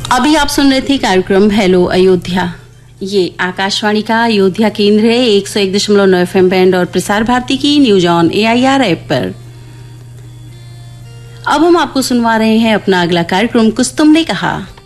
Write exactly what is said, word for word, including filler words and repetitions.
अभी आप सुन रहे थे कार्यक्रम हेलो अयोध्या। ये आकाशवाणी का अयोध्या केंद्र है एक सौ एक दशमलव नौ एफ एम बैंड और प्रसार भारती की news on A I R app पर। अब हम आपको सुनवा रहे हैं अपना अगला कार्यक्रम कुछ तुमने कहा।